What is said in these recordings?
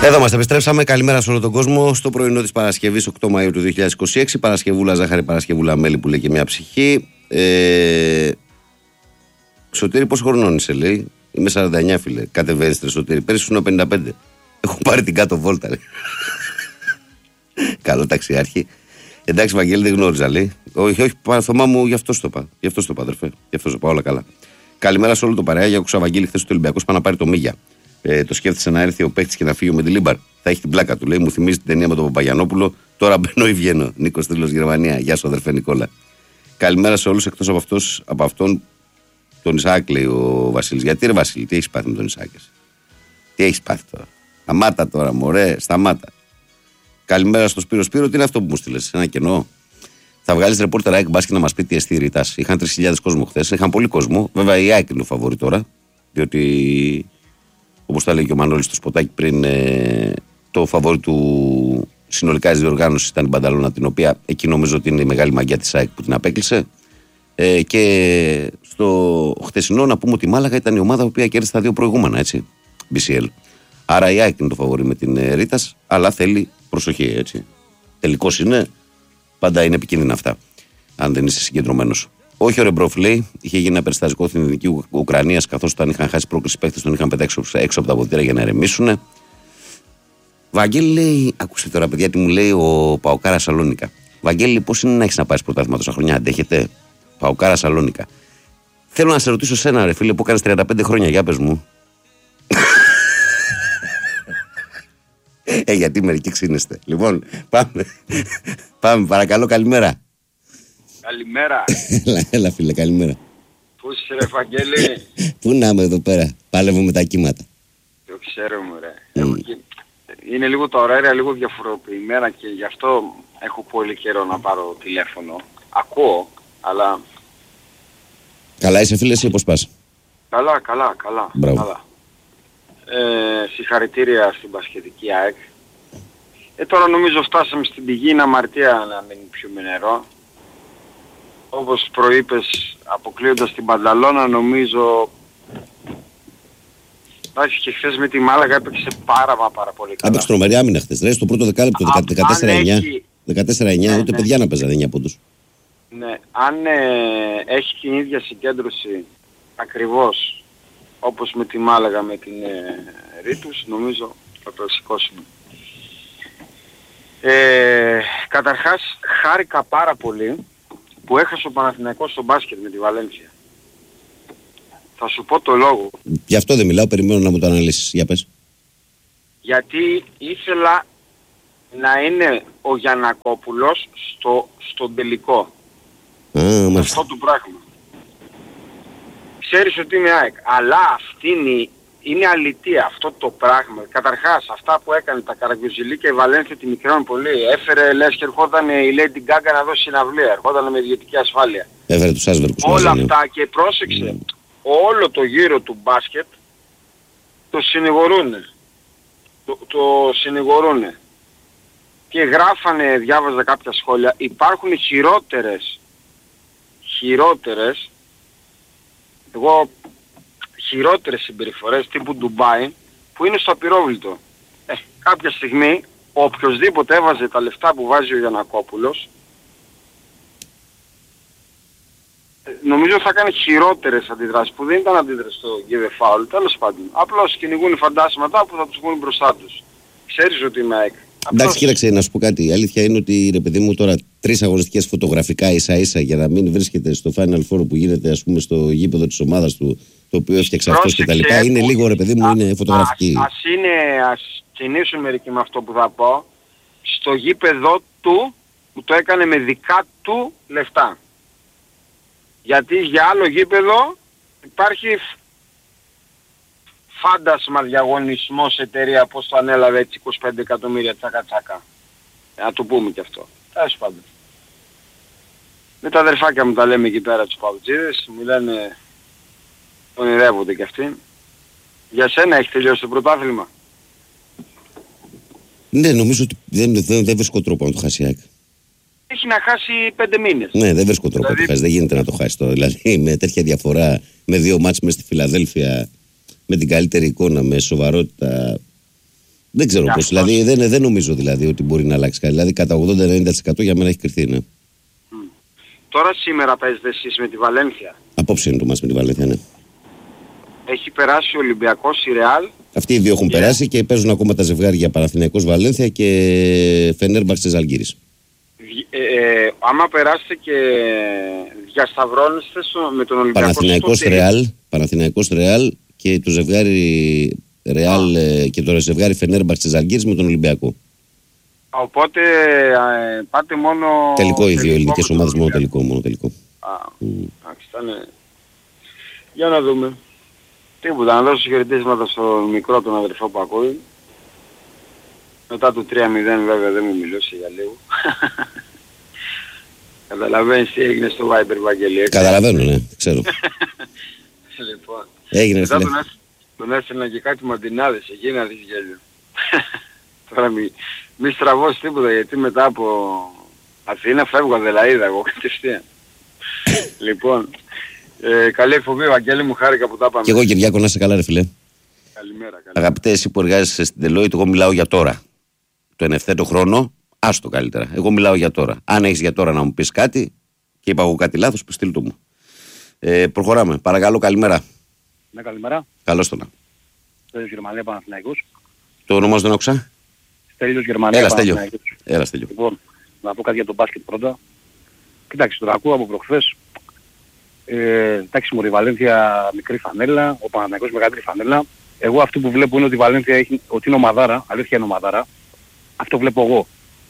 Εδώ μας επιστρέψαμε. Καλημέρα σε όλο τον κόσμο. Στο πρωινό της Παρασκευής 8 Μαΐου του 2026. Παρασκευούλα ζάχαρη, Παρασκευούλα μέλι που λέει και μια ψυχή. Σωτήρη, πόσο χρονών είσαι, λέει? Είμαι 49, φίλε. Κατεβαίνεις, Σωτήρη. Πέρυσι ήσουν 55. Έχω πάρει την κάτω βόλτα, λέει. Καλό ταξιάρχη. Εντάξει, Βαγγέλη, δεν γνώριζα, λέει. Όχι, Θωμά μου, γι' αυτό το είπα. Γι' αυτό το είπα, αδερφέ. Γι' αυτό το είπα, όλα καλά. Καλημέρα σε όλο το παρέα. Για άκουσα, Βαγγέλη, χθες του Ολυμπιακού πάει να πάρει το Μίγια. Το σκέφτησε να έρθει ο παίκτης και να φύγει με τη Λίμπαρ. Θα έχει την πλάκα του, λέει. Μου θυμίζει την ταινία με τον Παπαγιανόπουλο. Τώρα μπαίνω ή βγαίνω. Νίκος Τήλος, Γερμανία. Γεια σου, αδερφέ Νικόλα. Καλημέρα σε όλους εκτός από αυτόν τον Ισαάκ, λέει ο Βασίλης. Γιατί ρε Βασίλη, τι έχεις πάθει με τον Ισαάκ? Τι έχεις πάθει τώρα? Σταμάτα τώρα, μωρέ, σταμάτα. Καλημέρα στο Σπύρο. Σπύρο, τι είναι αυτό που μου στείλες? Ένα κενό. Θα βγάλεις ρεπόρτερ ΑΕΚ μπάσκετ να μας πει τι εστί Ρήτας. Είχαν 3.000 κόσμο χθες. Είχαν πολύ κόσμο. Βέβαια η ΑΕΚ είναι το φαβορί τώρα. Διότι, όπως τα λέει και ο Μανώλης στο σποτάκι πριν, το φαβόρι του συνολικά της διοργάνωσης ήταν η Μπανταλώνα, την οποία εκεί νομίζω ότι είναι η μεγάλη μαγιά της ΑΕΚ που την απέκλεισε. Και στο χτεσινό να πούμε ότι η Μάλαγα ήταν η ομάδα που κέρδισε τα δύο προηγούμενα, έτσι. BCL. Άρα η ΑΕΚ είναι το φαβόρι με την Ρήτας, αλλά θέλει προσοχή, έτσι. Τελικός είναι, πάντα είναι επικίνδυνα αυτά, αν δεν είσαι συγκεντρωμένος. Όχι, ο Ρεμπρόφ, λέει, είχε γίνει ένα περιστατικό στην Εθνική Ουκρανία, καθώς όταν είχαν χάσει πρόκριση παίκτες, τον είχαν πετάξει έξω από τα ποτήρια για να ερεμήσουν. Βαγγέλη, λέει, ακούστε τώρα, παιδιά, τι μου λέει ο Παοκάρα Σαλόνικα. Βαγγέλη, πώς είναι να έχεις να πάρεις πρωτάθλημα τόσα χρόνια? Αντέχετε? Παοκάρα Σαλόνικα. Θέλω να σε ρωτήσω σένα, ρε φίλε, που έκανες 35 χρόνια, για πες μου. Γιατί μερικοί ξύνεστε. Λοιπόν, πάμε, παρακαλώ, καλημέρα. Καλημέρα. Έλα, φίλε, καλημέρα. Πού είσαι, ρε Βαγγέλη? Πού να είμαι εδώ πέρα, πάλευω με τα κύματα. Το ξέρω, ρε. Είναι λίγο τα ωραία, λίγο διαφοροποιημένα και γι' αυτό έχω πολύ καιρό να πάρω τηλέφωνο. Ακούω, αλλά... Καλά είσαι, φίλε, εσύ πώς πας? Καλά. Μπράβο. Καλά. Συγχαρητήρια στην μπασκετική ΑΕΚ. Τώρα νομίζω φτάσαμε στην πηγή, είναι αμαρτία να μην πιούμε νερό. Όπως προείπες, αποκλείοντας την Μπανταλώνα, νομίζω... Εντάξει, και χθες με τη Μάλαγα έπαιξε πάρα πολύ καλά. Έπαιξε τρομερή άμυνα χθες, ρε, στο πρώτο δεκάλεπτο, 14-9. 14-9, ούτε παιδιά να παίζανε 9 πόντους. Ναι, αν έχει την ίδια συγκέντρωση ακριβώς όπως με τη Μάλαγα με την Ρήτους, νομίζω θα το σηκώσουμε. Καταρχάς, χάρηκα πάρα πολύ που έχασε ο Παναθηναϊκός στο μπάσκετ με τη Βαλένθια. Θα σου πω το λόγο. Γι' αυτό δεν μιλάω, περιμένω να μου το αναλύσεις. Για πες. Γιατί ήθελα να είναι ο Γιαννακόπουλος στον τελικό. Αυτό το πράγμα. Ξέρεις ότι είμαι ΑΕΚ, αλλά αυτή είναι αλήθεια αυτό το πράγμα. Καταρχάς, αυτά που έκανε τα Καραγκιουζιλί και η Βαλένθια τη μικρώνουν πολύ. Έφερε, λες, και ερχόταν η Lady Gaga να δώσει συναυλία. Ερχόταν με ιδιωτική ασφάλεια. Έφερε τους άσβερκους. Όλα αυτά και πρόσεξε. Όλο το γύρο του μπάσκετ το συνηγορούνε. Το συνηγορούνε. Και γράφανε, διάβαζα κάποια σχόλια, υπάρχουν χειρότερες συμπεριφορές τύπου Ντουμπάι που είναι στο απειρόβλητο. Κάποια στιγμή οποιοσδήποτε έβαζε τα λεφτά που βάζει ο Γιαννακόπουλος, νομίζω θα κάνει χειρότερες αντιδράσεις που δεν ήταν αντίδραση στο give a foul, τέλος πάντων. Απλώς κυνηγούν φαντάσματα που θα τους βγουν μπροστά τους. Ξέρεις ότι είμαι ΑΕΚ. Εντάξει, κοίταξε, να σου πω κάτι. Η αλήθεια είναι ότι, ρε παιδί μου, τώρα 3 αγωνιστικές φωτογραφικά ίσα-ίσα για να μην βρίσκεται στο Final Four που γίνεται, ας πούμε, στο γήπεδο της ομάδας του, το οποίο έφτιαξε αυτός και τα λοιπά. Είναι λίγο, ρε παιδί μου, είναι φωτογραφική. Ας κινήσουν μερικοί με αυτό που θα πω. Στο γήπεδο του που το έκανε με δικά του λεφτά. Γιατί για άλλο γήπεδο υπάρχει φάντασμα διαγωνισμός εταιρεία, πώς το ανέλαβε έτσι 25 εκατομμύρια τσάκα. Να το πούμε και αυτό. Τέλος πάντων. Με τα αδερφάκια μου τα λέμε εκεί πέρα τους παουτζίδες, μου λένε, ονειρεύονται κι αυτοί. Για σένα έχει τελειώσει το πρωτάθλημα? Ναι, νομίζω ότι δεν βρίσκω τρόπο να το χάσει η ΑΕΚ. Έχει να χάσει 5 μήνες. Ναι, δεν βρίσκω τρόπο να το χάσει. Δεν γίνεται να το χάσει τώρα. Δηλαδή με τέτοια διαφορά, με 2 μάτς μες στη Φιλαδέλφια, με την καλύτερη εικόνα, με σοβαρότητα. Δεν ξέρω πώς. Δηλαδή δεν νομίζω δηλαδή ότι μπορεί να αλλάξει κάτι. Δηλαδή κατά 80-90% για μένα έχει κρυφθεί, ναι. Τώρα σήμερα παίζετε εσείς με τη Βαλένθια. Απόψε είναι το μας με τη Βαλένθια, ναι. Έχει περάσει ο Ολυμπιακός, η Ρεάλ. Αυτοί οι δύο έχουν περάσει και παίζουν ακόμα τα ζευγάρια Παναθηναϊκός Βαλένθια και Φενέρμπαξ Ζαλγκίρις. Άμα περάσετε και διασταυρώνεστε με τον Ολυμπιακό. Παναθηναϊκός Ρεάλ και το ζευγάρι Ρεάλ και το ζευγάρι Φενέρμπαξ Ζαλγκίρις με τον Ολυμπιακό. Οπότε πάτε μόνο... Τελικό οι δύο ελληνικές ομάδες, μόνο τελικό. Εντάξει, ήταν... Για να δούμε. Τίποτα, να δώσω χαιρετίσματα στο μικρό τον αδερφό που ακούει. Μετά το 3-0 βέβαια δεν μου μιλούσε για λίγο. Καταλαβαίνεις τι έγινε στο Viber, Βαγγελία. Καταλαβαίνω, ναι, ξέρω. Λοιπόν, έγινε, μετά τον έστειλαν και κάτι μαντινάδες εκεί να δεις γέλιο. Τώρα μη στραβώσει τίποτα, γιατί μετά από Αθήνα φεύγω Αδελαΐδα εγώ κατευθείαν. Λοιπόν, καλή εκπομπή, Βαγγέλη μου, χάρηκα που τα πάμε. Και εγώ Κυριάκο, να είσαι καλά ρε φίλε. Καλημέρα. Αγαπητέ, εσύ που εργάζεσαι στην Deloitte, εγώ μιλάω για τώρα. Το εν ευθέτω χρόνο, άστο καλύτερα. Εγώ μιλάω για τώρα. Αν έχεις για τώρα να μου πεις κάτι και είπα εγώ κάτι λάθος, στείλ το μου. Προχωράμε. Παρακαλώ, καλημέρα. Ναι, καλημέρα. Καλώς το να. Στέλιος Γερμανία, Παναθηναϊκός. Το όνομα σου δεν άκουσα. Στέλιος Γερμανία, Παναθηναϊκός. Έλα, Στέλιο. Λοιπόν, να πω κάτι για τον μπάσκετ πρώτα. Κοιτάξτε, τον ακούω από προχθές. Εντάξει, μωρή, η Βαλένθια μικρή φανέλα, ο Παναθηναϊκός μεγαλύτερη φανέλα. Εγώ αυτό που βλέπω είναι ότι η Βαλένθια ότι είναι ομαδάρα, αλήθεια είναι ομαδάρα. Αυτό βλέπω εγώ.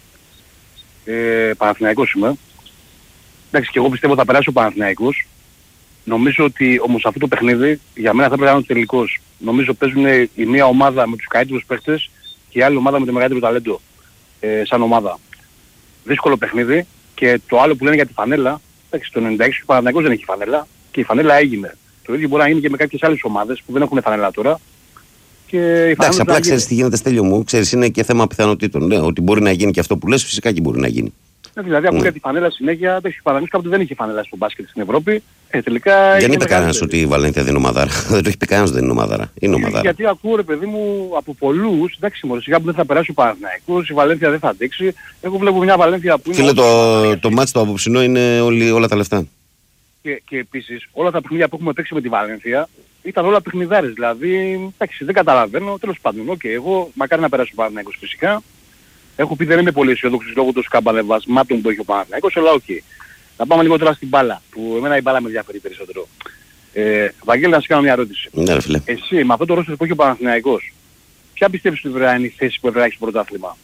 Παναθηναϊκός είμαι. Εντάξει, και εγώ πιστεύω θα περάσει ο Παναθηναϊκός. Νομίζω ότι όμως αυτό το παιχνίδι για μένα θα πρέπει να είναι τελικός. Νομίζω παίζουν η μία ομάδα με τους καλύτερους παίχτες και η άλλη ομάδα με το μεγαλύτερο ταλέντο σαν ομάδα. Δύσκολο παιχνίδι και το άλλο που λένε για τη φανέλα, εντάξει, το 96 ο Παναθηναϊκός δεν έχει φανέλα και η φανέλα έγινε. Το ίδιο μπορεί να γίνει και με κάποιες άλλες ομάδες που δεν έχουν φανέλα τώρα. Εντάξει, απλά ξέρεις τι γίνεται, Στέλιο μου, ξέρεις, είναι και θέμα πιθανότητων. Ναι, ότι μπορεί να γίνει και αυτό που λες, φυσικά και μπορεί να γίνει. Δηλαδή ακούω για τη φανέλα συνέχεια, εντάξει, ο Παναθηναϊκός κάποτε δεν είχε φανέλα στο μπάσκετ στην Ευρώπη. Τελικά δεν είπε κανένας ότι η Βαλένθια δεν είναι ομαδάρα. Δεν το έχει πει κανένας ότι δεν είναι ομαδάρα. Είναι ομαδάρα. Γιατί ακούω ρε παιδί μου από πολλούς, εντάξει μωρέ, σιγά που δεν θα περάσει ο Παναθηναϊκός, η Βαλένθια δεν θα αντέξει. Εγώ βλέπω μια Βαλένθια που είναι... Φίλε, το μάτς το απόψινό είναι όλα τα λεφτά. Και επίσης όλα τα παιχνίδια που έχουμε παίξει με τη Βαλένθια ήταν όλα παιχνιδάρες. Δηλαδή, εντάξει, δεν καταλαβαίνω, τέλος πάντων, εγώ μακάρι να περάσει ο Παναθηναϊκός φυσικά. Έχω πει δεν είμαι πολύ αισιόδοξος λόγω των σκαμπανεβασμάτων που έχει ο Παναθηναϊκός, αλλά οκ. Να πάμε λίγο τώρα στην μπάλα, που εμένα η μπάλα με ενδιαφέρει περισσότερο. Βαγγέλη, να σου κάνω μια ερώτηση. Ναι, ρε φίλε. Εσύ, με αυτό το ρόστερ που έχει ο Παναθηναϊκός, ποια πιστεύεις ότι είναι η θέση που έπρεπε να έχει στο πρωτάθλημα?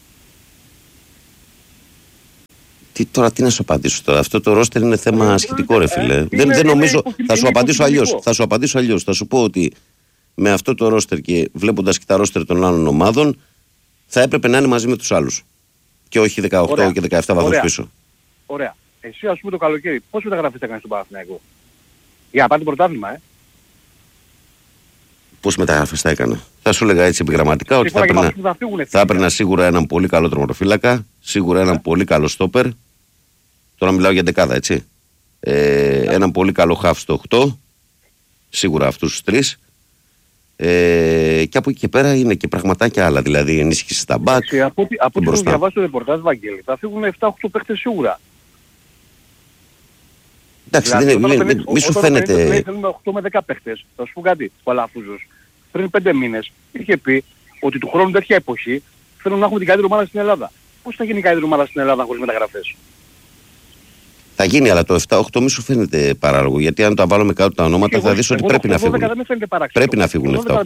Τι να σου απαντήσω τώρα. Αυτό το ρόστερ είναι θέμα σχετικό, ρε φίλε. Δεν νομίζω. Θα σου απαντήσω αλλιώς. Θα σου πω ότι με αυτό το ρόστερ και βλέποντας και τα ρόστερ των άλλων ομάδων, θα έπρεπε να είναι μαζί με τους άλλους. Και όχι 18 και 17 βαθμούς πίσω. Ωραία. Εσύ ας πούμε το καλοκαίρι, πώς μεταγραφές θα κάνεις στον Παναθηναϊκό? Για να πάρει το πρωτάθλημα, Πώς μεταγραφές θα έκανα? Θα σου έλεγα έτσι επιγραμματικά ότι θα έπαιρνα σίγουρα έναν πολύ καλό τερματοφύλακα, σίγουρα έναν πολύ καλό στόπερ. Τώρα μιλάω για δεκάδα, έτσι. Έναν πολύ καλό χαφ στο 8. Σίγουρα αυτούς τους τρεις. Και από εκεί και πέρα είναι και πραγματάκια άλλα. Δηλαδή ενίσχυση στα μπακ. Από ό,τι έχω διαβάσει το ρεπορτάζ, Βαγγέλη, θα φύγουν 7-8 παίχτες σίγουρα. Εντάξει, δηλαδή, μη σου φαίνεται... Θέλουμε 8 με 10 παίχτες. Θα σου πω κάτι, ο Αλαφούζος. Πριν 5 μήνες είχε πει ότι του χρόνου τέτοια εποχή θέλουν να έχουμε την καλύτερη ομάδα στην Ελλάδα. Πώς θα γίνει η καλύτερη ομάδα στην Ελλάδα χωρίς μεταγραφές? Θα γίνει, αλλά το 7-8 μη σου φαίνεται παράλογο. Γιατί αν το βάλουμε κάτω τα ονόματα θα δεις ότι πρέπει να φύγουν. Πρέπει να φύγουν 7-8.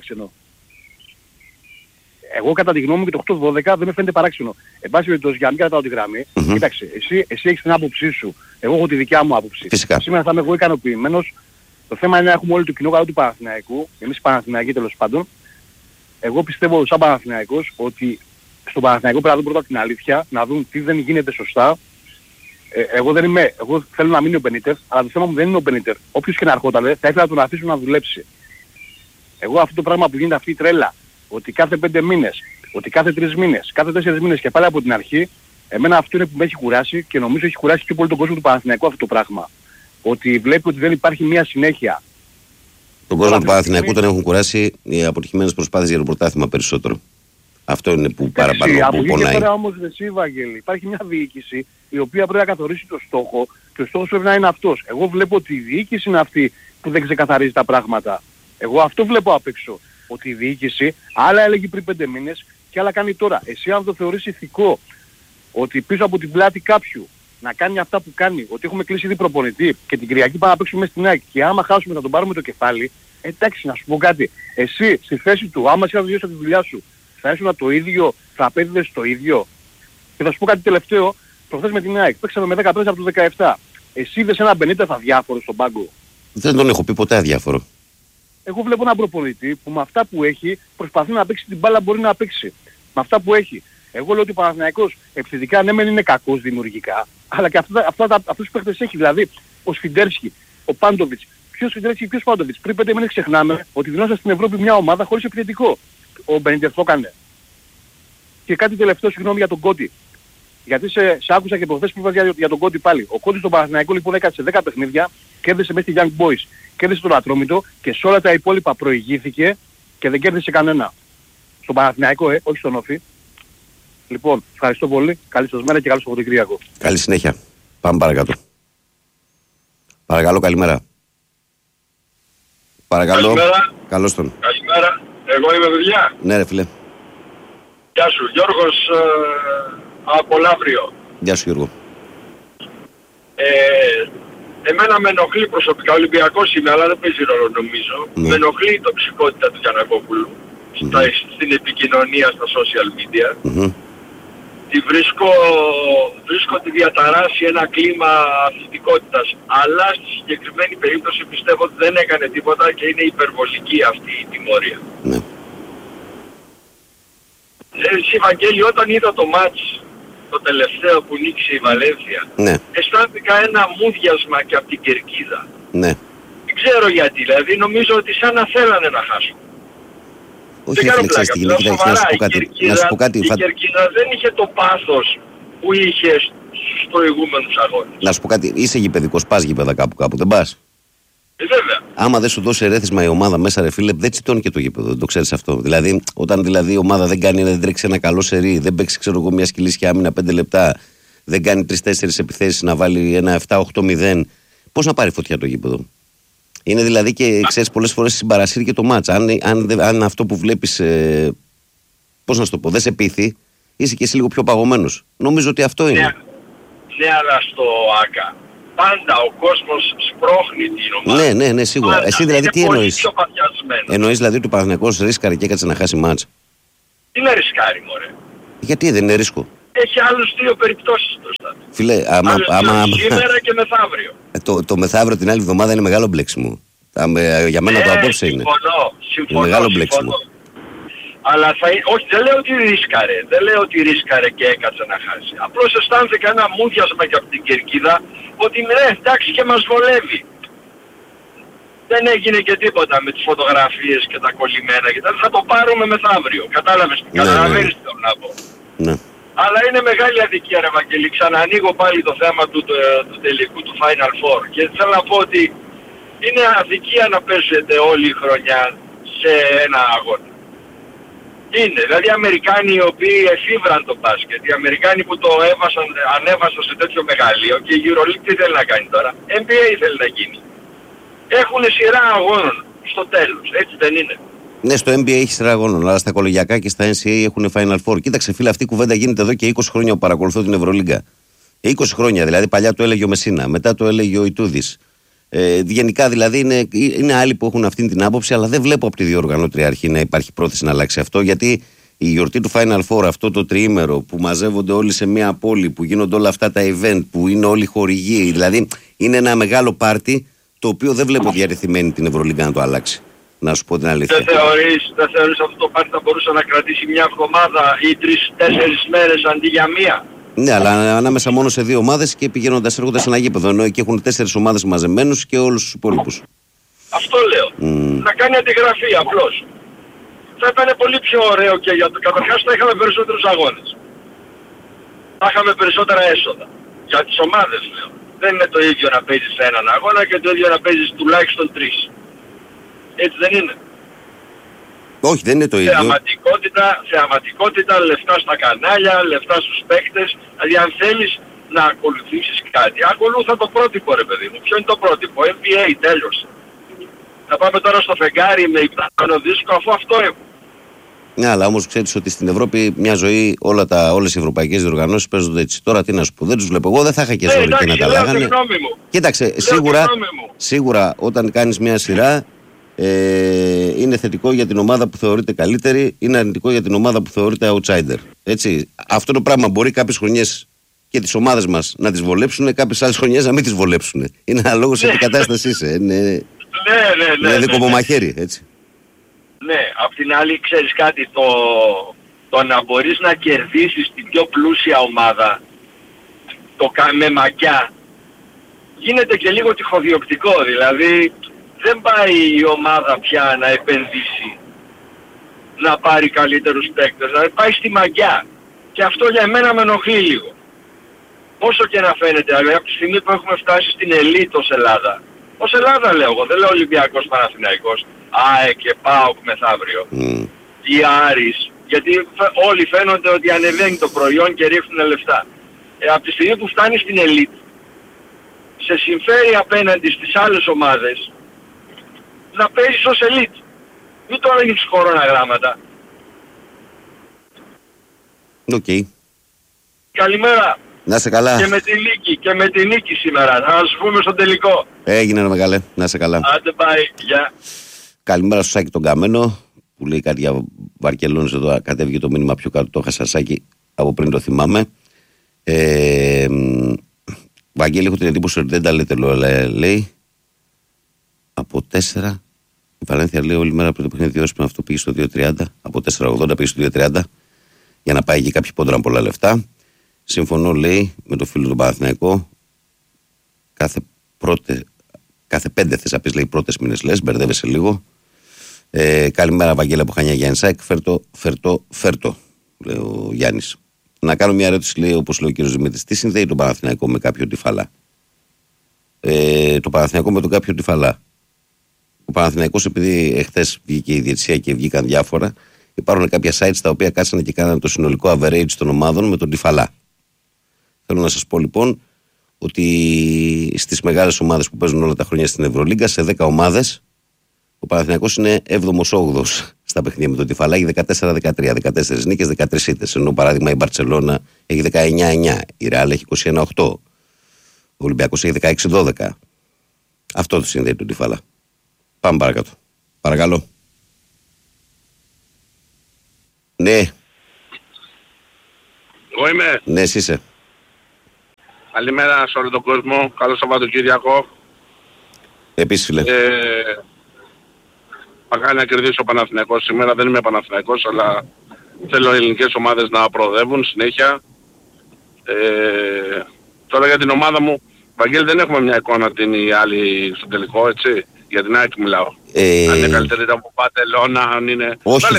Εγώ κατά τη γνώμη μου και το 8-12 δεν με φαίνεται παράξενο. Εν πάση περιπτώσει, για να μην κρατάω τη γραμμή, κοίταξε, εσύ έχεις την άποψή σου. Εγώ έχω τη δικιά μου άποψη. Φυσικά. Σήμερα θα είμαι εγώ ικανοποιημένος. Το θέμα είναι να έχουμε όλοι το κοινό καλό του Παναθηναϊκού, εμείς Παναθηναϊκοί τέλος πάντων. Εγώ πιστεύω σαν Παναθηναϊκός ότι στον Παναθηναϊκό πρέπει να δουν πρώτα την αλήθεια, να δουν τι δεν γίνεται σωστά. Εγώ θέλω να μείνει ο Μπενίτεφ, αλλά το θέμα μου δεν είναι ο Μπενίτεφ. Όποιος και να ερχόταν, θα ήθελα να τον αφήσω να δουλέψει. Εγώ αυτό το πράγμα που γίνεται αυτή η τρέλα, ότι κάθε 5 μήνες, ότι κάθε 3 μήνες, κάθε 4 μήνες και πάλι από την αρχή, εμένα αυτό είναι που με έχει κουράσει και νομίζω έχει κουράσει και πολύ τον κόσμο του Παναθηναϊκού αυτό το πράγμα. Ότι βλέπει ότι δεν υπάρχει μια συνέχεια. Τον κόσμο του Παναθηναϊκού τον έχουν κουράσει οι αποτυχημένες προσπάθειες για το πρωτάθλημα περισσότερο. Αυτό είναι που παραπάνω που από εκεί πονάει. και πέρα όμως, εσύ Βαγγέλη, υπάρχει μια διοίκηση η οποία πρέπει να καθορίσει το στόχο και ο στόχος πρέπει να είναι αυτός. Εγώ βλέπω ότι η διοίκηση είναι αυτή που δεν ξεκαθαρίζει τα πράγματα. Εγώ αυτό βλέπω απ' έξω. Ότι η διοίκηση άλλα έλεγε πριν 5 μήνες και άλλα κάνει τώρα. Εσύ αν το θεωρείς ηθικό ότι πίσω από την πλάτη κάποιου να κάνει αυτά που κάνει, ότι έχουμε κλείσει ήδη προπονητή και την Κυριακή πάμε να παίξουμε στην ΑΕΚ και άμα χάσουμε θα τον πάρουμε το κεφάλι, εντάξει, να σου πω κάτι. Εσύ στη θέση του, άμα εσύ θα δουλειώσεις τη δουλειά σου, θα ήσουν το ίδιο, θα απέδιδες το ίδιο. Και θα σου πω κάτι τελευταίο, προχθές με την ΑΕΚ παίξαμε με 10 παίκτες από τους 17. Εσύ είδες έναν Μπενίτεθ αδιάφορο στον πάγκο? Δεν τον έχω πει ποτέ αδιάφορο. Εγώ βλέπω έναν προπονητή που με αυτά που έχει προσπαθεί να παίξει την μπάλα, μπορεί να παίξει. Με αυτά που έχει. Εγώ λέω ότι ο Παναθηναϊκός επιθετικά ναι μεν είναι κακός δημιουργικά, αλλά και αυτούς τους παίχτες έχει. Δηλαδή ο Σφιντέρσκι, ο Πάντοβιτς. Ποιος Σφιντέρσκι και ποιος Πάντοβιτς? Πριν 5 μήνες ξεχνάμε ότι δινόταν στην Ευρώπη μια ομάδα χωρίς επιθετικό. Ο Μπενίτεθ το έκανε. Και κάτι τελευταίο, συγγνώμη για τον Κόντι. Γιατί σε άκουσα και προχθές που είπα για τον Κόντι πάλι. Ο Κόντι στον Παναθηναϊκό λοιπόν έκατσε 10 παιχνίδια, κέρδισε μέσα στη Young Boys, κέρδισε τον Ατρόμητο και σε όλα τα υπόλοιπα προηγήθηκε και δεν κέρδισε κανένα. Στον Παναθηναϊκό, όχι στον Όφη. Λοιπόν, ευχαριστώ πολύ. Καλή σας μέρα και καλό Σαββατοκύριακο. Καλή συνέχεια. Πάμε παρακάτω. Παρακαλώ, καλημέρα. Παρακαλώ. Καλημέρα. Καλώς τον. Καλημέρα. Εγώ είμαι παιδιά. Ναι ρε φίλε. Γεια σου. Γιώργος από Λαύριο. Γεια σου Γιώργο. Εμένα με ενοχλεί προσωπικά, Ολυμπιακός είμαι, αλλά δεν παίζει ρόλο νομίζω. Ναι. Με ενοχλεί η τοξικότητα του Γιαννακόπουλου στην επικοινωνία στα social media. Τη βρίσκω τη διαταράσει ένα κλίμα αθλητικότητας, αλλά στη συγκεκριμένη περίπτωση πιστεύω ότι δεν έκανε τίποτα και είναι υπερβολική αυτή η τιμωρία. Ναι. Εσύ Βαγγέλη, όταν είδα το μάτς το τελευταίο που νίκησε η Βαλένθια, Ναι. αισθάνθηκα ένα μούδιασμα και από την κερκίδα. Ναι. Δεν ξέρω γιατί, δηλαδή νομίζω ότι σαν να θέλανε να χάσουν. Όχι φίλε, ξέρεις τι γίνεται, να σου πω κάτι. Η κερκίδα δεν είχε το πάθος που είχε στους προηγούμενους αγώνες. Να σου πω κάτι, είσαι γηπεδικός, πας γήπεδα κάπου, δεν πας? Βέβαια. Άμα δεν σου δώσει ερέθισμα η ομάδα μέσα ρε φίλε, δεν τσιτώνει και το γήπεδο, δεν το ξέρεις αυτό. Δηλαδή, όταν δηλαδή η ομάδα δεν τρέξει ένα καλό σερί, δεν παίξει ξέρω εγώ μια σκυλίσια άμυνα 5 λεπτά, δεν κάνει 3-4 επιθέσεις να βάλει ένα 7-8-0, πώς να πάρει φωτιά το γήπεδο? Είναι δηλαδή και ξέρεις πολλές φορές συμπαρασύρει και το μάτσα. Αν αυτό που βλέπεις, πώς να σου το πω, δεν σε πείθει, είσαι και εσύ λίγο πιο παγωμένος. Νομίζω ότι αυτό είναι. Ναι, αλλά στο ΆΚΑ πάντα ο κόσμος σπρώχνει την ομάδα. Ναι, σίγουρα. Πάντα. Εσύ δηλαδή τι εννοείς? Εννοείς δηλαδή ότι ο Παναθηναϊκός ρίσκαρε και έκατσε να χάσει μάτς? Τι να ρισκάρει μωρέ? Γιατί δεν είναι ρίσκο? Έχει άλλους 2 περιπτώσεις μπροστά του. Φίλε, σήμερα και μεθαύριο. Το μεθαύριο την άλλη εβδομάδα είναι μεγάλο μπλέξιμο. Για μένα το απόψε είναι. Συμφωνώ. Μεγάλο μπλέξιμο. Αλλά όχι, δεν λέω ότι ρίσκαρε. Δεν λέω ότι ρίσκαρε και έκατσε να χάσει. Απλώς αισθάνθηκα ένα μούδιασμα και από την κερκίδα ότι ναι, εντάξει και μας βολεύει. Δεν έγινε και τίποτα με τις φωτογραφίες και τα κολλημένα και θα το πάρουμε μεθαύριο. Κατάλαβες? Καταλαβαίνεις τι θέλω να πω. Ναι. Αλλά είναι μεγάλη αδικία ρε Βαγγέλη. Ξανανοίγω πάλι το θέμα του τελικού του Final Four. Και θέλω να πω ότι είναι αδικία να παίζετε όλη η χρονιά σε ένα αγώνα. Είναι. Δηλαδή οι Αμερικάνοι οι οποίοι εφήβραν το μπάσκετ, οι Αμερικάνοι που το ανέβασαν σε τέτοιο μεγαλείο και η EuroLeague τι θέλει να κάνει τώρα? NBA θέλει να γίνει. Έχουν σειρά αγώνων στο τέλος. Έτσι δεν είναι? Ναι, στο NBA έχει σειρά αγώνων, αλλά στα κολεγιακά και στα NCAA έχουν Final Four. Κοίταξε φίλε, αυτή η κουβέντα γίνεται εδώ και 20 χρόνια που παρακολουθώ την Ευρωλίγκα. 20 χρόνια δηλαδή, παλιά το έλεγε ο Μεσίνα, μετά το έλεγε ο Ιτούδης. Γενικά δηλαδή είναι άλλοι που έχουν αυτή την άποψη, αλλά δεν βλέπω από τη διοργανώτρια αρχή να υπάρχει πρόθεση να αλλάξει αυτό, γιατί η γιορτή του Final Four, αυτό το τριήμερο που μαζεύονται όλοι σε μια πόλη, που γίνονται όλα αυτά τα event, που είναι όλοι χορηγοί, δηλαδή είναι ένα μεγάλο πάρτι το οποίο δεν βλέπω διαρρηθειμένη την Ευρωλίγκα να το αλλάξει. Να σου πω την αλήθεια. Δεν θεωρείς αυτό το πάρτι θα μπορούσε να κρατήσει μια εβδομάδα ή 3-4 μέρες αντί για μία? Ναι, αλλά ανάμεσα μόνο σε 2 ομάδες και πηγαίνοντας έρχονται σε ένα γήπεδο. Ενώ εκεί έχουν 4 ομάδες μαζεμένους και όλους τους υπόλοιπους. Αυτό λέω. Να κάνει αντιγραφή απλώς. Θα ήταν πολύ πιο ωραίο και για το. Καταρχάς θα είχαμε περισσότερους αγώνες. Θα είχαμε περισσότερα έσοδα. Για τις ομάδες λέω. Δεν είναι το ίδιο να παίζεις έναν αγώνα και το ίδιο να παίζεις τουλάχιστον 3. Έτσι δεν είναι? Όχι, δεν είναι το ίδιο. Θεαματικότητα, λεφτά στα κανάλια, λεφτά στους παίκτες. Δηλαδή αν θέλεις να ακολουθήσεις κάτι, ακολούθα το πρότυπο ρε παιδί μου. Ποιο είναι το πρότυπο? NBA, τέλος. Να πάμε τώρα στο φεγγάρι με υπτάμενο δίσκο αφού αυτό έχω. Ναι, αλλά όμως ξέρεις ότι στην Ευρώπη μια ζωή όλες οι ευρωπαϊκές διοργανώσεις παίζονται έτσι. Τώρα τι να σου πω, δεν τους βλέπω. Εγώ δεν θα είχα και ζόρι και να τα λέγανε. Κοίταξε, σίγουρα όταν κάνεις μια σειρά είναι θετικό για την ομάδα που θεωρείται καλύτερη, είναι αρνητικό για την ομάδα που θεωρείται outsider. Έτσι. Αυτό το πράγμα μπορεί κάποιες χρονιές και τις ομάδες μας να τις βολέψουν, κάποιες άλλες χρονιές να μην τις βολέψουν. Είναι αναλόγως σε τι κατάσταση είσαι. Είναι δικό μου μαχαίρι, έτσι. Ναι, απ' την άλλη ξέρεις κάτι, το να μπορείς να κερδίσεις την πιο πλούσια ομάδα με μαγιά γίνεται και λίγο τυχοδιοκτικό, δηλαδή δεν πάει η ομάδα πια να επενδύσει, να πάρει καλύτερους παίκτες, δηλαδή πάει στη μαγιά και αυτό για μένα με ενοχλεί λίγο. Όσο και να φαίνεται, αλλά από τη στιγμή που έχουμε φτάσει στην ελίτ ως Ελλάδα, ως Ελλάδα λέω εγώ, δεν λέω Ολυμπιακός Παναθηναϊκός, ΑΕ και ΠΑΟΚ μεθαύριο. Ή Άρης. Γιατί όλοι φαίνονται ότι ανεβαίνει το προϊόν και ρίχνουν λεφτά. Από τη στιγμή που φτάνει στην ελίτ, σε συμφέρει απέναντι στις άλλες ομάδες να παίζεις ως ελίτ. Μην το ανοίγεις χρονογράμματα. Οκ. Καλημέρα. Να είσαι καλά. Και με τη νίκη σήμερα. Να σου πούμε στο τελικό. Έγινε ρε μεγάλε. Να είσαι καλά. Άντε πάει. Γεια. Καλημέρα στο Σάκη τον Καμένο που λέει κάτι για Βαρκελόνης εδώ. Κατέβηκε το μήνυμα πιο κάτω. Το είχα Σάκη από πριν, το θυμάμαι. Βαγγέλη, έχω την εντύπωση ότι δεν τα λέτε, λέει. Από 4. Η Βαλένθια λέει όλη μέρα πριν το παιχνίδι διόρθωση, αυτό πήγε στο 2.30. Από 4.80 πήγε στο 2.30 για να πάει και κάποιοι πόντραν πολλά λεφτά. Συμφωνώ, λέει, με το φίλο του Παναθηναϊκό. Κάθε 5 θες να πεις, λέει, πρώτες μήνες λες, μπερδεύεσαι λίγο. Καλημέρα, Βαγγέλη από Χανιά Γιάννη Σάκ. Φέρτο, λέει ο Γιάννης. Να κάνω μια ερώτηση, λέει, όπως λέει ο κύριος Δημήτρης. Τι συνδέει το Παναθηναϊκό με κάποιο τυφαλά? Το Παναθηναϊκό με τον κάποιο τυφαλά. Ο Παναθηναϊκός, επειδή εχθές βγήκε η διετησία και βγήκαν διάφορα, υπάρχουν κάποια sites τα οποία κάτσανε και κάνανε το συνολικό average των ομάδων με τον τυφαλά. Θέλω να σας πω λοιπόν ότι στις μεγάλες ομάδες που παίζουν όλα τα χρόνια στην Ευρωλίγκα, σε 10 ομάδες, ο Παναθηναϊκός είναι 7ο-8ος στα παιχνίδια με τον τυφαλά, έχει 14-13, 14 νίκες, 13 ήττες. Ενώ παράδειγμα η Μπαρτσελώνα έχει 19-9, η Ρεάλ έχει 21-8, ο Ολυμπιακός έχει 16-12. Αυτό το συνδέει τον τυφαλά. Πάμε παρακάτω. Παρακαλώ. Ναι. Εγώ είμαι. Ναι, εσύ είσαι. Καλημέρα σε όλο τον κόσμο. Καλό Σαββατοκύριακο. Επίσης, φίλε. Μακάρι να κερδίσει ο Παναθηναϊκός σήμερα. Δεν είμαι Παναθηναϊκός, αλλά θέλω οι ελληνικές ομάδες να προοδεύουν συνέχεια. Τώρα για την ομάδα μου, Βαγγέλη, δεν έχουμε μια εικόνα την ή άλλη στο τελικό, έτσι. Για την ΑΕΚ μιλάω. Αν είναι καλύτερη από Μπαρσελόνα, αν είναι...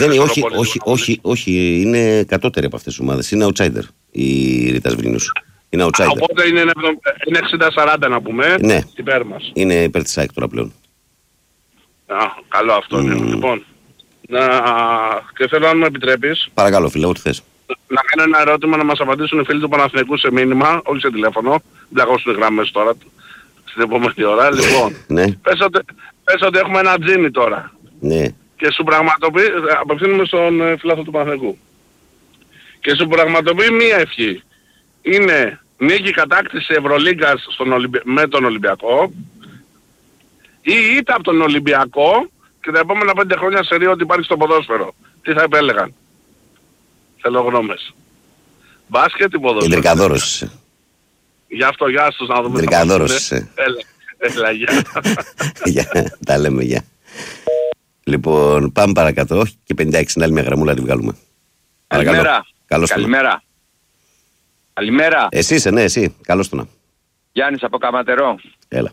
Όχι, είναι κατώτερη από αυτές τις ομάδες. Είναι outsider η Ρίτας Βιλνιούς. Είναι outsider. Οπότε είναι 60-40 να πούμε, ναι, υπέρ μας. Είναι υπέρ της ΑΕΚ τώρα πλέον. Καλό αυτό είναι. Λοιπόν, και θέλω αν μου επιτρέπεις... Παρακαλώ φίλε, ό,τι θες. Να κάνω ένα ερώτημα να μας απαντήσουν οι φίλοι του Παναθηναϊκού σε μήνυμα, όχι σε τηλέφωνο. Μπλακώσουν γραμμές τώρα, στην επόμενη ώρα. Λοιπόν, ναι. Πες ότι έχουμε ένα τζίνι τώρα. Ναι. Και σου πραγματοποιεί, απευθύνουμε στον φιλάθλο του Παναθηναϊκού. Και σου πραγματοποιεί μία ευχή. Είναι νίκη κατάκτηση Ευρωλίγκας με τον Ολυμπιακό ή ήττα από τον Ολυμπιακό και τα επόμενα 5 χρόνια σε ρίο ότι υπάρχει στο ποδόσφαιρο. Τι θα επέλεγαν? Θέλω γνώμες. Μπάσκετ ή ποδόσφαιρο? Ιδρικαδόρος είσαι. Γι' αυτό, γεια σας να δούμε. Ιδρικαδόρος είσαι. Έλα, γεια. Γεια, τα λέμε, γεια. Λοιπόν, πάμε παρακάτω. Και 56 είναι άλλη μια γραμμούλα να τη βγάλουμε. Καλημέρα. Καλώς Καλημέρα. Καλημέρα. Εσύ είσαι, ναι, εσύ. Καλώς το να. Γιάννης από Καματερό. Έλα.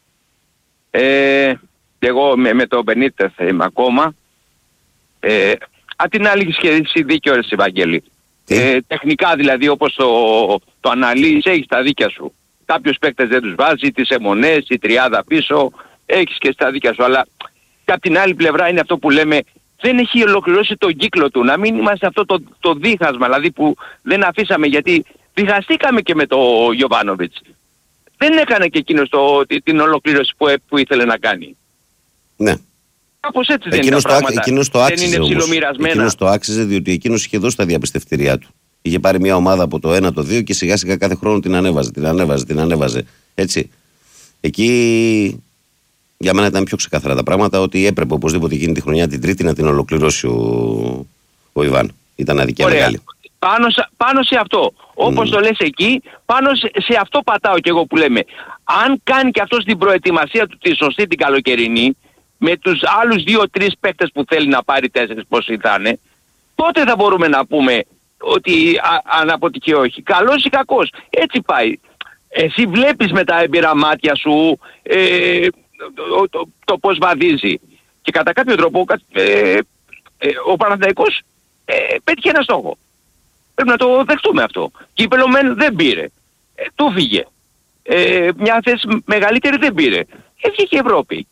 Εγώ με το Μπενίτεθ είμαι ακόμα. Απ' την άλλη έχεις και εσύ δίκιο, ρε Ευαγγέλη. Τεχνικά δηλαδή όπως το αναλύεις, έχεις τα δίκια σου. Κάποιους παίκτες δεν τους βάζει, τις αιμονές, η τριάδα πίσω, έχεις και στα δίκια σου. Αλλά και απ' την άλλη πλευρά είναι αυτό που λέμε, δεν έχει ολοκληρώσει τον κύκλο του. Να μην είμαστε αυτό το δίχασμα, δηλαδή που δεν αφήσαμε, γιατί διχαστήκαμε και με το Γιοβάνοβιτς. Δεν έκανε και εκείνος την ολοκλήρωση που ήθελε να κάνει. Ναι. Κάπως έτσι δεν είναι τα πράγματα. Εκείνος το άξιζε, δεν είναι ψιλομοιρασμένα. Εκείνος το άξιζε, διότι εκείνος είχε δώσει τα διαπιστευτήριά του. Είχε πάρει μια ομάδα από το 1, το 2 και σιγά σιγά κάθε χρόνο την ανέβαζε. Έτσι. Εκεί για μένα ήταν πιο ξεκάθαρα τα πράγματα, ότι έπρεπε οπωσδήποτε εκείνη τη χρονιά την Τρίτη να την ολοκληρώσει ο Ιβάν. Ήταν αδικία μεγάλη. Πάνω σε αυτό. Όπως το λες εκεί, πάνω σε αυτό πατάω κι εγώ που λέμε. Αν κάνει και αυτός την προετοιμασία του τη σωστή την καλοκαιρινή, με τους άλλους 2-3 παίκτες που θέλει να πάρει 4 πώς ήταν, τότε θα μπορούμε να πούμε ότι αν αποτυχεί όχι. Καλός ή κακός. Έτσι πάει. Εσύ βλέπεις με τα έμπειρα μάτια σου το πώς βαδίζει. Και κατά κάποιο τρόπο ο Παναθηναϊκός πέτυχε ένα στόχο. Πρέπει να το δεχτούμε αυτό. Κύπελλο μεν δεν πήρε. Του φύγε. Μια θέση μεγαλύτερη δεν πήρε. Βγήκε η Ευρώπη.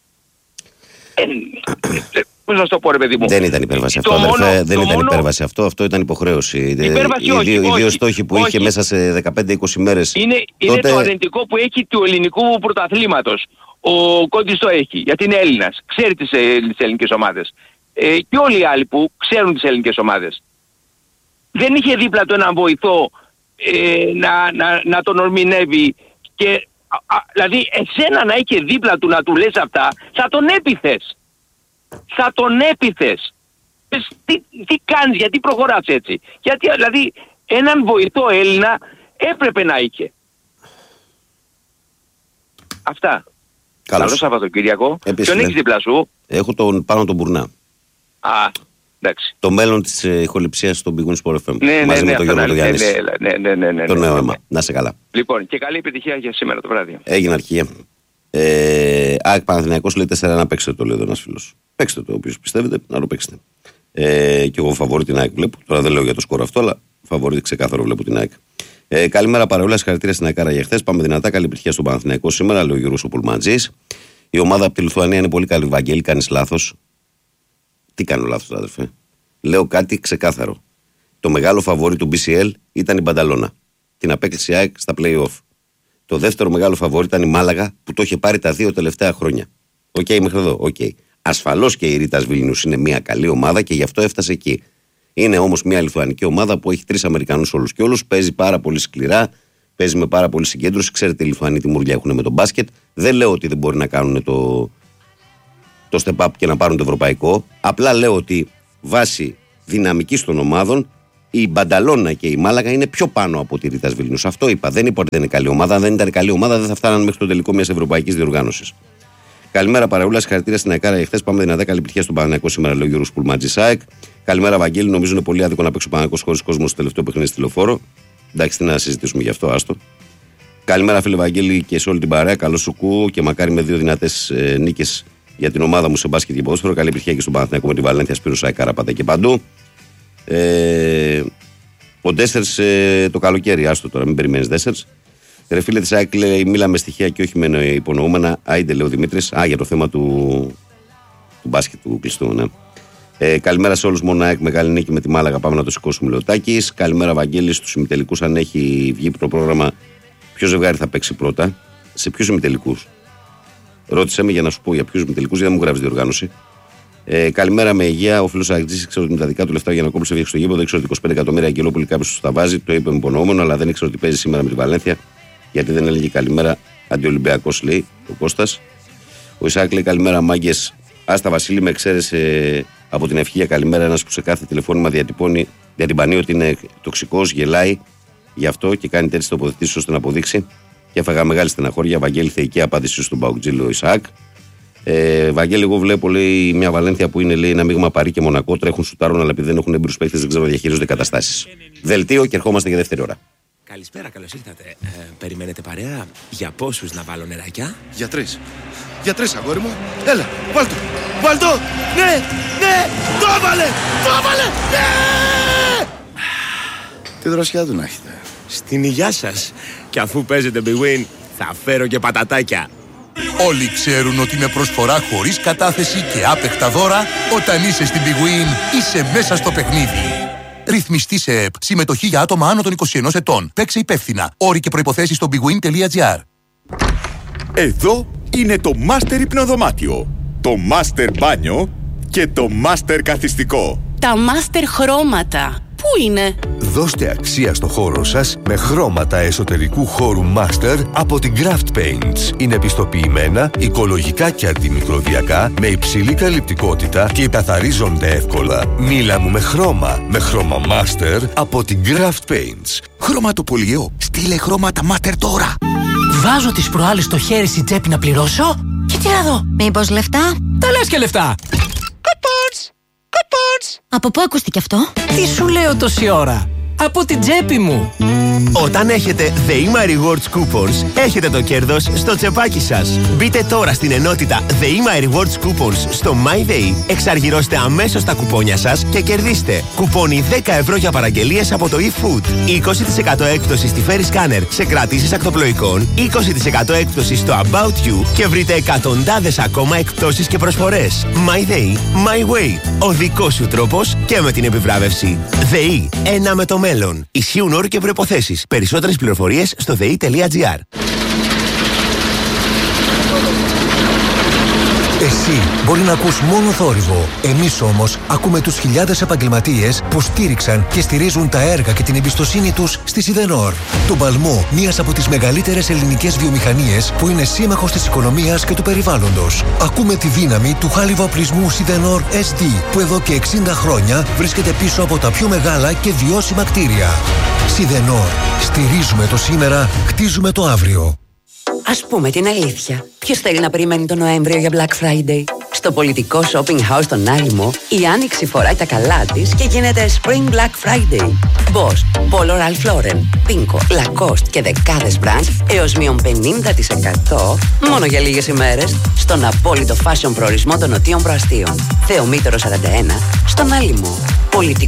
Πώς να σου το πω ρε παιδί μου. Δεν ήταν υπέρβαση αυτό, αδερφέ. Δεν ήταν υπέρβαση αυτό. Αυτό ήταν υποχρέωση. Οι δύο στόχοι που είχε μέσα σε 15-20 μέρες. Είναι το αρνητικό που έχει του ελληνικού πρωταθλήματος. Ο Κόντις το έχει. Γιατί είναι Έλληνας. Ξέρει τις ελληνικές ομάδες. Και όλοι οι άλλοι που ξέρουν τις ελληνικές ομάδες. Δεν είχε δίπλα του έναν βοηθό να τον ορμηνεύει. Και δηλαδή εσένα να είχε δίπλα του να του λες αυτά, θα τον έπιθες. Θα τον έπιθες. Τι κάνεις, γιατί προχωράς έτσι. Γιατί δηλαδή έναν βοηθό Έλληνα έπρεπε να είχε. Αυτά. Καλό Σαββατοκύριακο. Ποιον έχεις δίπλα σου? Έχω τον πάνω τον Μπουρνά. Εντάξει. Το μέλλον της ηχοληψίας στον Big Win Sport FM. Ναι, μαζί με τον Γιώργο Γιάννη. Ναι. Το νέο αίμα. Να σε καλά. Λοιπόν, και καλή επιτυχία για σήμερα το βράδυ. Έγινε αρχεία. ΑΕΚ Παναθηναϊκός λέει 4-1, παίξτε το, λέει εδώ ένας φίλος. Παίξτε το, όποιος πιστεύετε, να το παίξετε. Και εγώ φαβορί την ΑΕΚ βλέπω. Τώρα δεν λέω για το σκορ αυτό, αλλά φαβορί ξεκάθαρο βλέπω την ΑΕΚ. Καλημέρα παρεούλα, συγχαρητήρια στην ΑΕΚ για χθες. Πάμε δυνατά. Καλή επιτυχία στον Παναθηναϊκό σήμερα, λέει ο Γιώργος ο Πουλμαντζής. Η ομάδα από τη Λιθουανία είναι πολύ καλή. Βαγγέλη, κάνεις λάθος. Τι κάνω λάθος, αδερφέ? Λέω κάτι ξεκάθαρο. Το μεγάλο φαβόρι του BCL ήταν η Μπανταλώνα. Την απέκλεισε η ΑΕΚ στα play-off. Το δεύτερο μεγάλο φαβόρι ήταν η Μάλαγα που το είχε πάρει τα 2 τελευταία χρόνια. Οκ, μέχρι εδώ. Okay. Ασφαλώς και η Ρίτας Βίλνιους είναι μια καλή ομάδα και γι' αυτό έφτασε εκεί. Είναι όμως μια λιθουανική ομάδα που έχει 3 Αμερικανούς όλους και όλους. Παίζει πάρα πολύ σκληρά, παίζει με πάρα πολύ συγκέντρωση. Ξέρετε, οι Λιθουανοί τι μουρλιά έχουν με τον μπάσκετ. Δεν λέω ότι δεν μπορεί να κάνουν το step up και να πάρουν το ευρωπαϊκό. Απλά λέω ότι βάσει δυναμικής των ομάδων η Μπανταλώνα και η Μάλαγα είναι πιο πάνω από τη Ρίτας Βίλνιους. Αυτό είπα. Δεν είπα ότι δεν είναι καλή ομάδα. Αν δεν ήταν καλή ομάδα, δεν θα φτάναν μέχρι το τελικό μιας ευρωπαϊκής διοργάνωσης. Καλημέρα παρεούλα, συγχαρητήρια στην ΑΕΚΑΡΑ για χθες. Πάμε δυνατά. Καλή επιτυχία στον Παναθηναϊκό σήμερα, λέει ο Γιώργος Πουλμάτζης ΑΕΚ. Καλημέρα, Βαγγέλη. Νομίζω είναι πολύ άδικο να παίξει ο Παναθηναϊκός χωρίς κόσμο στο τελευταίο παιχνίδι στη Λεωφόρο. Εντάξει, τι να συζητήσουμε γι' αυτό, άστο. Καλημέρα, φίλε Βαγγέλη, και σε όλη την παρέα. Καλό σου κου και μακάρι με 2 δυνατές νίκες για την ομάδα μου σε μπάσκετ και ποδόσφαιρο. Καλή επιτυχία και στον Παναθηναϊκό με τη Βαλένθια, Σπύρος ΑΕΚΑΡΑ πάντα και παντού. Ο Ντέσσερς το καλοκαίρι, άστο τώρα, μην περιμένεις Ντέσσερς. Ρε φίλε της ΑΕΚ, λέει, μίλα με στοιχεία και όχι με υπονοούμενα. Άιντε, λέει ο Δημήτρης. Για το θέμα του μπάσκετ του κλειστού, ναι. Καλημέρα σε όλους. Μόνο ΑΕΚ, μεγάλη νίκη με τη Μάλαγα. Πάμε να το σηκώσουμε, λέει ο Τάκης. Καλημέρα, Βαγγέλη. Στους ημιτελικούς, αν έχει βγει το πρόγραμμα, ποιο ζευγάρι θα παίξει πρώτα, σε ποιους ημιτελικούς? Ρώτησε με για να σου πω για ποιους ημιτελικούς, γιατί δεν μου γράφει διοργάνωση. Καλημέρα με υγεία. Ο φίλος Αγγλής ξέρω ότι με τα δικά του λεφτά για να κόψει βγήκε στο γήπεδο. Δεν ξέρω ότι 25 εκατομμύρια Αγγελόπουλοι κάποιος τα βάζει. Το είπε με υπονοούμενο, αλλά δεν ήξερα ότι παίζει σήμερα με τη Βαλένθια. Γιατί δεν έλεγε καλημέρα αντιολυμπιακός, λέει ο Κώστας. Ο Ισάκ λέει καλημέρα, μάγκες. Άστα Βασίλη, με εξαίρεσε από την ευχή για καλημέρα ένας που σε κάθε τηλεφώνημα διατυμπανεί ότι είναι τοξικός, γελάει γι' αυτό και κάνει τέτοιες τοποθετήσεις ώστε να αποδείξει. Και έφαγα μεγάλη στεναχώρια. Βαγγέλη, θεϊκή απάντηση στον Παουτζήλ, ο Ισάκ. Βαγγέλη, εγώ βλέπω, λέει, μια Βαλένθια που είναι, λέει, ένα μείγμα Παρί και Μονακό. Τρέχουν, σουτάρουν, αλλά επειδή δεν έχουν έμπειρους παίκτες, δεν ξέρω να διαχειρίζονται καταστάσεις. Δελτίο και ερχόμαστε για δεύτερη ώρα. Καλησπέρα, καλώς ήρθατε. Περιμένετε παρέα? Για πόσους να βάλω νεράκια? Για 3. Για 3, αγόρι μου. Έλα, βάλ' το. Βάλ' το. Ναι, ναι, το έβαλε. Το έβαλε. Ναι. Τι δροσιά του να έχετε. Στην υγειά σας. Και αφού παίζετε Big Win, θα φέρω και πατατάκια. Όλοι ξέρουν ότι με προσφορά χωρίς κατάθεση και άπεχτα δώρα, όταν είσαι στην Big Win, είσαι μέσα στο παιχνίδι. Ρυθμιστή σε ΕΠ. Συμμετοχή για άτομα άνω των 21 ετών. Παίξε υπεύθυνα. Όροι και προϋποθέσεις στο bigwin.gr. Εδώ είναι το Master Υπνοδωμάτιο, το Master Μπάνιο και το Master Καθιστικό. Τα Master Χρώματα. Πού είναι? Δώστε αξία στο χώρο σας με χρώματα εσωτερικού χώρου Master από την Craft Paints. Είναι πιστοποιημένα, οικολογικά και αντιμικροβιακά, με υψηλή καλυπτικότητα και καθαρίζονται εύκολα. Μίλα μου με χρώμα Master από την Craft Paints. Χρωματοπολιό, στείλε χρώματα Master τώρα. Βάζω τις προάλλες στο χέρι στην τσέπη να πληρώσω και τι να δω. Μήπως λεφτά? Τα λες και λεφτά. Από πού ακούστηκε αυτό? Τι σου λέω τόση ώρα? Από την τσέπη μου. Όταν έχετε The My Rewards Coupons, έχετε το κέρδος στο τσεπάκι σας. Μπείτε τώρα στην ενότητα The My Rewards Coupons στο MyDay, εξαργυρώστε αμέσως τα κουπόνια σας και κερδίστε κουπόνι 10 ευρώ για παραγγελίες από το eFood, 20% έκπτωση στη Ferry Scanner σε κρατήσεις ακτοπλοϊκών, 20% έκπτωση στο About You και βρείτε εκατοντάδες ακόμα εκπτώσεις και προσφορές. MyDay, My Way. Ο δικός σου τρόπος και με την επιβράβευση. ΔΕΗ, ένα με το μέλλον. Ισχύουν όροι και προϋποθέσεις. Περισσότερες πληροφορίες στο dei.gr. Εσύ μπορεί να ακούς μόνο θόρυβο. Εμείς όμως ακούμε τους χιλιάδες επαγγελματίες που στήριξαν και στηρίζουν τα έργα και την εμπιστοσύνη τους στη Σιδενόρ. Τον παλμό μιας από τις μεγαλύτερες ελληνικές βιομηχανίες που είναι σύμμαχος της οικονομίας και του περιβάλλοντος. Ακούμε τη δύναμη του χάλιβα-οπλισμού Σιδενόρ SD που εδώ και 60 χρόνια βρίσκεται πίσω από τα πιο μεγάλα και βιώσιμα κτίρια. Σιδενόρ. Στηρίζουμε το σήμερα, χτίζουμε το αύριο. Ας πούμε την αλήθεια. Ποιος θέλει να περιμένει τον Νοέμβριο για Black Friday? Στο πολιτικό shopping house στον Άλυμο, η Άνοιξη φοράει τα καλά της και γίνεται Spring Black Friday. Boss, Polo Ralph Lauren, Pinko, Lacoste και δεκάδες brands έως μείον 50% μόνο για λίγες ημέρες στον απόλυτο fashion προορισμό των νοτίων προαστίων. Θεομήτωρο 41, στον Άλυμο.